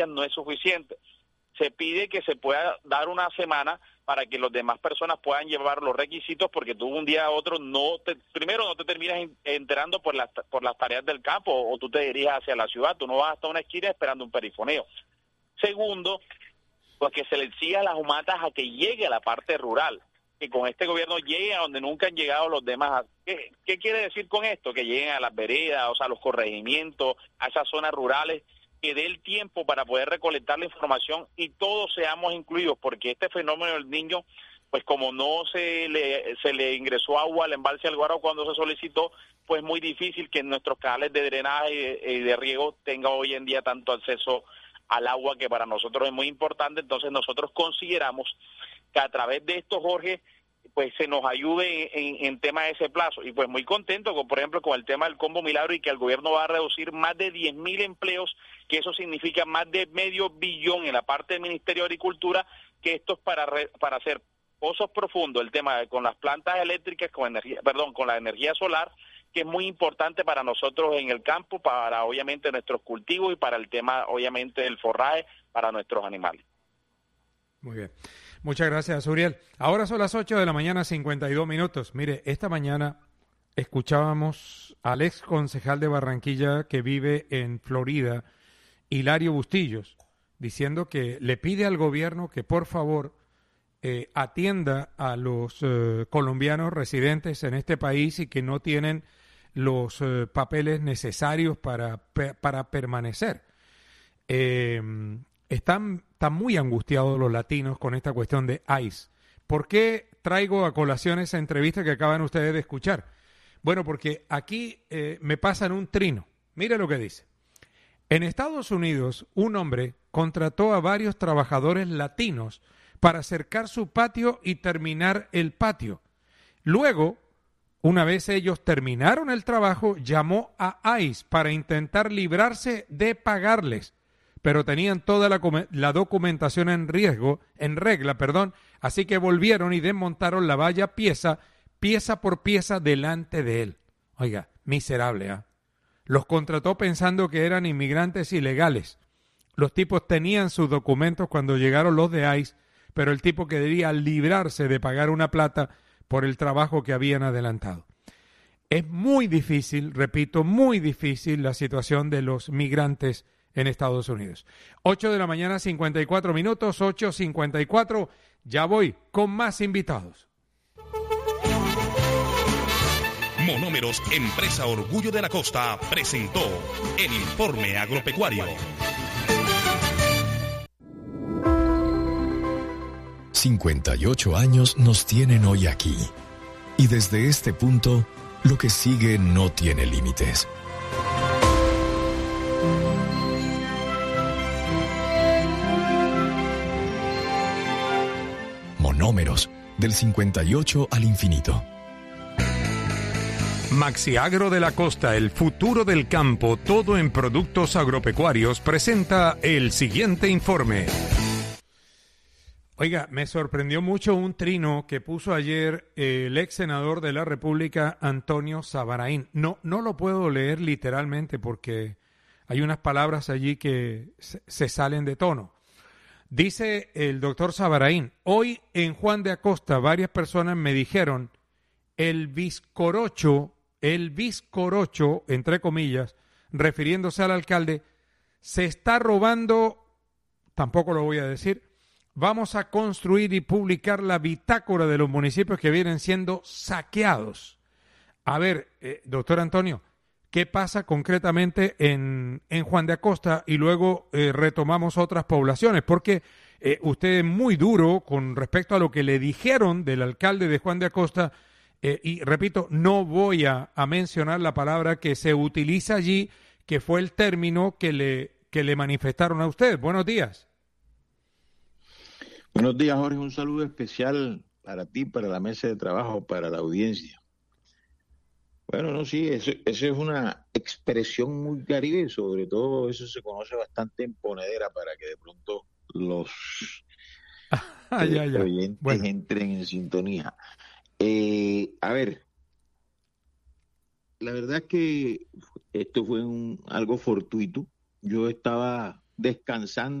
no es suficiente. Se pide que se pueda dar una semana para que las demás personas puedan llevar los requisitos, porque tú un día a otro primero no te terminas enterando por las tareas del campo, o tú te diriges hacia la ciudad, tú no vas hasta una esquina esperando un perifoneo. Segundo, pues que se le exija a las humatas a que llegue a la parte rural, que con este gobierno llegue a donde nunca han llegado los demás. ¿Qué quiere decir con esto? Que lleguen a las veredas, o sea, a los corregimientos, a esas zonas rurales, que dé el tiempo para poder recolectar la información y todos seamos incluidos, porque este fenómeno del Niño, pues como no se le ingresó agua al embalse del Guaro cuando se solicitó, pues muy difícil que en nuestros canales de drenaje y de riego tenga hoy en día tanto acceso al agua, que para nosotros es muy importante. Entonces nosotros consideramos que a través de esto, Jorge, pues se nos ayude en tema de ese plazo. Y pues muy contento, por ejemplo, con el tema del Combo Milagro, y que el gobierno va a reducir más de 10.000 empleos, que eso significa más de $500 millones en la parte del Ministerio de Agricultura, que esto es para hacer pozos profundos, el tema con las plantas eléctricas, con la energía solar, que es muy importante para nosotros en el campo, para obviamente nuestros cultivos y para el tema obviamente del forraje para nuestros animales. Muy bien. Muchas gracias, Uriel. Ahora son las 8 de la mañana, 52 minutos. Mire, esta mañana escuchábamos al ex concejal de Barranquilla que vive en Florida, Hilario Bustillos, diciendo que le pide al gobierno que por favor atienda a los colombianos residentes en este país y que no tienen los papeles necesarios para permanecer. Están muy angustiados los latinos con esta cuestión de ICE. ¿Por qué traigo a colación esa entrevista que acaban ustedes de escuchar? Bueno, porque aquí me pasan un trino. Mire lo que dice. En Estados Unidos, un hombre contrató a varios trabajadores latinos para cercar su patio y terminar el patio. Luego, una vez ellos terminaron el trabajo, llamó a ICE para intentar librarse de pagarles, pero tenían toda la documentación en regla, así que volvieron y desmontaron la valla pieza por pieza delante de él. Oiga, miserable, ¿ah? Los contrató pensando que eran inmigrantes ilegales. Los tipos tenían sus documentos cuando llegaron los de ICE, pero el tipo quería librarse de pagar una plata por el trabajo que habían adelantado. Es muy difícil, repito, muy difícil la situación de los migrantes en Estados Unidos. 8 de la mañana, 54 minutos, 8:54. Ya voy con más invitados. Monómeros, empresa Orgullo de la Costa, presentó el Informe Agropecuario. 58 años nos tienen hoy aquí. Y desde este punto, lo que sigue no tiene límites. Monómeros, del 58 al infinito. Maxiagro de la Costa, el futuro del campo, todo en productos agropecuarios, presenta el siguiente informe. Oiga, me sorprendió mucho un trino que puso ayer el ex senador de la República, Antonio Sabarain. No lo puedo leer literalmente porque hay unas palabras allí que se salen de tono. Dice el doctor Sabarain: hoy en Juan de Acosta varias personas me dijeron el bizcorocho, entre comillas, refiriéndose al alcalde, se está robando, tampoco lo voy a decir. Vamos a construir y publicar la bitácora de los municipios que vienen siendo saqueados. A ver, doctor Antonio, ¿qué pasa concretamente en Juan de Acosta? Y luego retomamos otras poblaciones, porque usted es muy duro con respecto a lo que le dijeron del alcalde de Juan de Acosta, y repito, no voy a mencionar la palabra que se utiliza allí, que fue el término que le manifestaron a usted. Buenos días. Buenos días, Jorge. Un saludo especial para ti, para la mesa de trabajo, para la audiencia. Bueno, no, sí, eso es una expresión muy caribe, sobre todo eso se conoce bastante en ponedera para que de pronto los oyentes entren en sintonía. A ver, la verdad es que esto fue algo fortuito. Yo estaba descansando